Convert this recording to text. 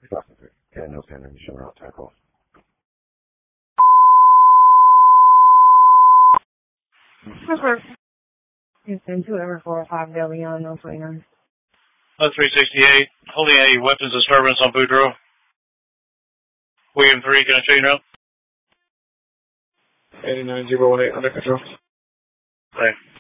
Yeah, no pin and shimmer out tackle. Houston, 2-4-5 De Leon, no 29. 368, holding a weapons disturbance on Boudreaux. William 3, can I show you now? 89-018, under control. Thanks.